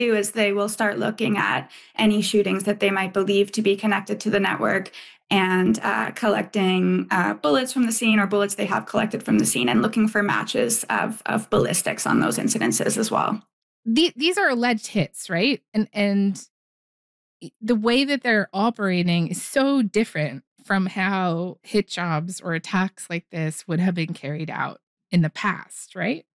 do is they will start looking at any shootings that they might believe to be connected to the network and collecting bullets from the scene or bullets they have collected from the scene and looking for matches of ballistics on those incidences as well. These are alleged hits, right? And the way that they're operating is so different from how hit jobs or attacks like this would have been carried out in the past, right?